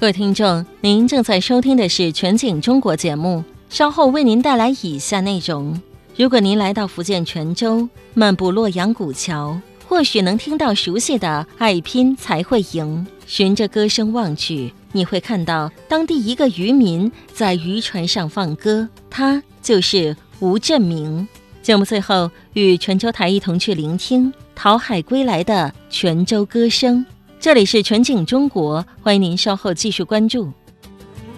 各位听众，您正在收听的是全景中国节目，稍后为您带来以下内容。如果您来到福建泉州，漫步洛阳古桥，或许能听到熟悉的爱拼才会赢。循着歌声望去，你会看到当地一个渔民在渔船上放歌，他就是吴振明。节目最后与泉州台一同去聆听讨海归来的泉州歌声。这里是全景中国，欢迎您稍后继续关注。